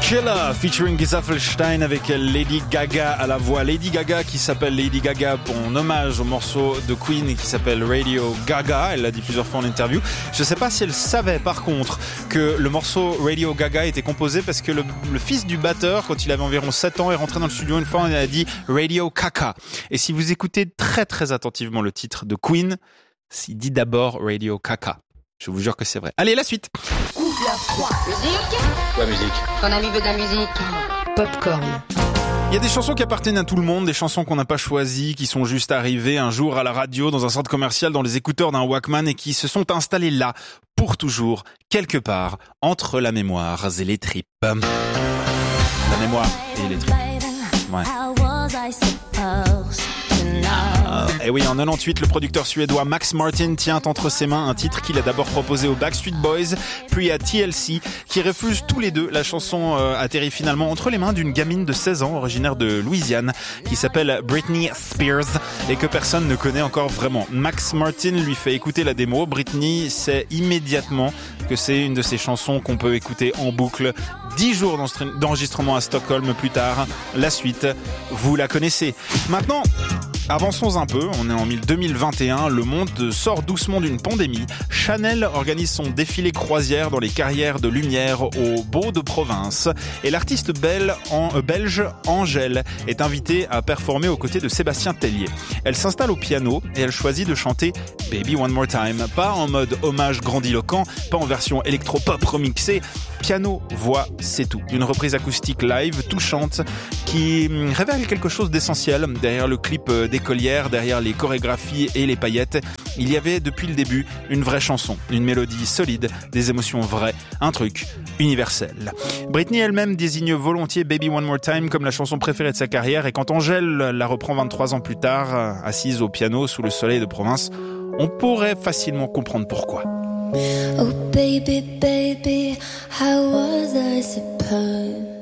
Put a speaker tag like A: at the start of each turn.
A: Killer featuring Gesaffelstein avec Lady Gaga à la voix. Lady Gaga qui s'appelle Lady Gaga en hommage au morceau de Queen qui s'appelle Radio Gaga. Elle l'a dit plusieurs fois en interview. Je ne sais pas si elle savait par contre que le morceau Radio Gaga était composé parce que le fils du batteur, quand il avait environ 7 ans, est rentré dans le studio une fois et il a dit Radio Caca. Et si vous écoutez très très attentivement le titre de Queen, il dit d'abord Radio Caca. Je vous jure que c'est vrai. Allez, la suite.
B: Coupe la froid. Musique.
C: Quoi, musique?
B: Ton ami veut de la musique.
D: Popcorn.
A: Il y a des chansons qui appartiennent à tout le monde, des chansons qu'on n'a pas choisies, qui sont juste arrivées un jour à la radio, dans un centre commercial, dans les écouteurs d'un Walkman et qui se sont installées là, pour toujours, quelque part, entre la mémoire et les tripes. La mémoire et les tripes. Ouais. Et oui, en 98, le producteur suédois Max Martin tient entre ses mains un titre qu'il a d'abord proposé aux Backstreet Boys, puis à TLC, qui refusent tous les deux. La chanson atterrit finalement entre les mains d'une gamine de 16 ans, originaire de Louisiane, qui s'appelle Britney Spears, et que personne ne connaît encore vraiment. Max Martin lui fait écouter la démo. Britney sait immédiatement que c'est une de ces chansons qu'on peut écouter en boucle. 10 jours d'enregistrement à Stockholm plus tard. La suite, vous la connaissez. Maintenant, avançons un peu, on est en 2021, le monde sort doucement d'une pandémie. Chanel organise son défilé croisière dans les carrières de lumière au Beau de Province. Et l'artiste belge Angèle est invitée à performer aux côtés de Sébastien Tellier. Elle s'installe au piano et elle choisit de chanter Baby One More Time. Pas en mode hommage grandiloquent, pas en version électropop remixée. Piano, voix, c'est tout. Une reprise acoustique live, touchante, qui révèle quelque chose d'essentiel. Derrière le clip d'écolière, derrière les chorégraphies et les paillettes, il y avait depuis le début une vraie chanson, une mélodie solide, des émotions vraies, un truc universel. Britney elle-même désigne volontiers Baby One More Time comme la chanson préférée de sa carrière, et quand Angèle la reprend 23 ans plus tard, assise au piano sous le soleil de province, on pourrait facilement comprendre pourquoi.
E: Oh baby, baby, how was I supposed